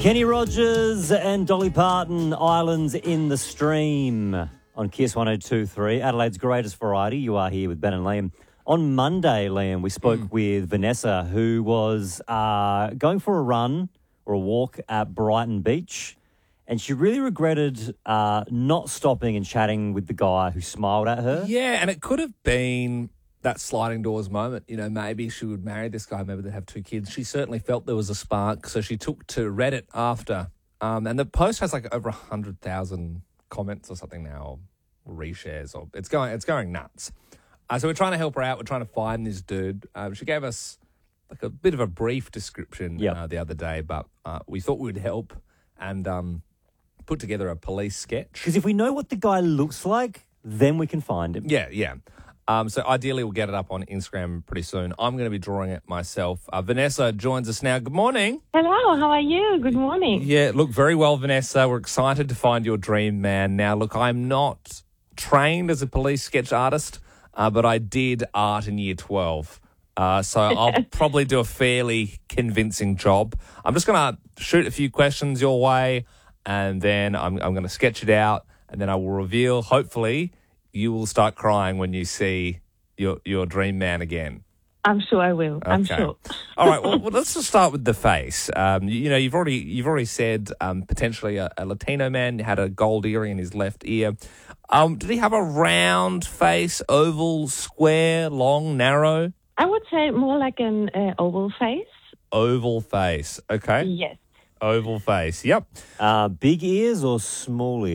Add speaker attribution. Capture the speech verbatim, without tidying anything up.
Speaker 1: Kenny Rogers and Dolly Parton, Islands in the Stream on Kiss one oh two point three, Adelaide's greatest variety. You are here with Ben and Liam. On Monday, Liam, we spoke mm. with Vanessa, who was uh, going for a run or a walk at Brighton Beach, and she really regretted uh, not stopping and chatting with the guy who smiled at her.
Speaker 2: Yeah, and it could have been that sliding doors moment. You know, maybe she would marry this guy, maybe they'd have two kids. She certainly felt there was a spark, so she took to Reddit after. Um, and the post has like over one hundred thousand comments or something now, or reshares, or it's going it's going nuts. Uh, so we're trying to help her out. We're trying to find this dude. Um, she gave us like a bit of a brief description yep. uh, the other day, but uh, we thought we'd help and um, put together a police sketch.
Speaker 1: Because if we know what the guy looks like, then we can find him.
Speaker 2: Yeah, yeah. Um, so ideally we'll get it up on Instagram pretty soon. I'm going to be drawing it myself. Uh, Vanessa joins us now. Good morning.
Speaker 3: Hello, how are you? Good morning.
Speaker 2: Yeah, look, very well, Vanessa. We're excited to find your dream man. Now, look, I'm not trained as a police sketch artist, uh, but I did art in year twelve. Uh, so I'll probably do a fairly convincing job. I'm just going to shoot a few questions your way, and then I'm, I'm going to sketch it out, and then I will reveal, hopefully, you will start crying when you see your your dream man again.
Speaker 3: I'm sure I will. Okay. I'm sure.
Speaker 2: All right. Well, well, let's just start with the face. Um, you, you know, you've already you've already said um, potentially a, a Latino man had a gold earring in his left ear. Um, did he have a round face, oval, square, long, narrow?
Speaker 3: I would say more like an uh, oval face.
Speaker 2: Oval face. Okay.
Speaker 3: Yes.
Speaker 2: Oval face. Yep.
Speaker 1: Uh, big ears or small ears?